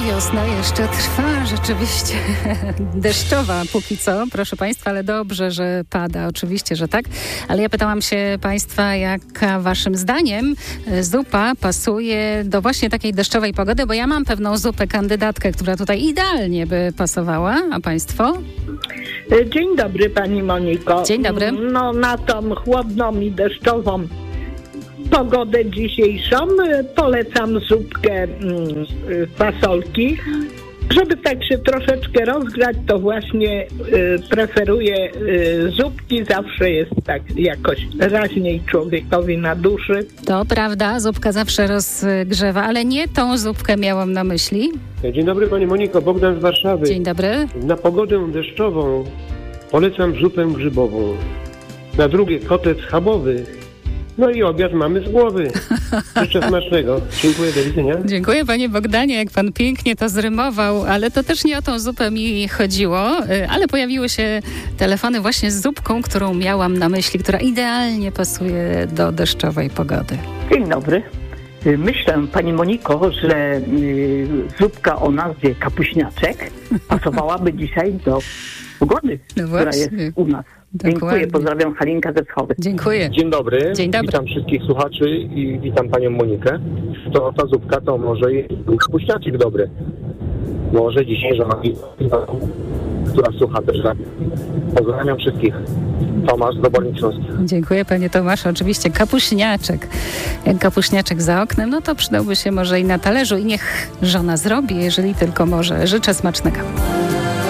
wiosna jeszcze trwa rzeczywiście. Deszczowa póki co, proszę Państwa, ale dobrze, że pada, oczywiście, że tak. Ale ja pytałam się Państwa, jaka Waszym zdaniem zupa pasuje do właśnie takiej deszczowej pogody, bo ja mam pewną zupę, kandydatkę, która tutaj idealnie by pasowała, a Państwo? Dzień dobry Pani Moniko. Dzień dobry. No na tą chłodną i deszczową pogodę dzisiejszą polecam zupkę fasolki. Żeby tak się troszeczkę rozgrzać, to właśnie preferuję zupki. Zawsze jest tak jakoś raźniej człowiekowi na duszy. To prawda, zupka zawsze rozgrzewa, ale nie tą zupkę miałam na myśli. Dzień dobry Pani Moniko, Bogdan z Warszawy. Dzień dobry. Na pogodę deszczową polecam zupę grzybową. Na drugie kotlet schabowy. No i obiad mamy z głowy. Życzę smacznego. Dziękuję, do widzenia. Dziękuję Panie Bogdanie, jak Pan pięknie to zrymował, ale to też nie o tą zupę mi chodziło, ale pojawiły się telefony właśnie z zupką, którą miałam na myśli, która idealnie pasuje do deszczowej pogody. Dzień dobry. Myślę, Pani Moniko, że zupka o nazwie kapuśniaczek pasowałaby dzisiaj do pogody, która jest u nas. Dokładnie. Dziękuję, pozdrawiam, Halinka ze Wschowy. Dziękuję. Dzień dobry. Dzień dobry. Witam wszystkich słuchaczy i witam Panią Monikę. To ta zupka to może jest kapuśniaczek dobry. Może dzisiaj żona, która słucha też. Pozdrawiam wszystkich. Tomasz z Obornik Śląski. Dziękuję Panie Tomaszu. Oczywiście kapuśniaczek. Jak kapuśniaczek za oknem, no to przydałby się może i na talerzu i niech żona zrobi, jeżeli tylko może. Życzę smacznego.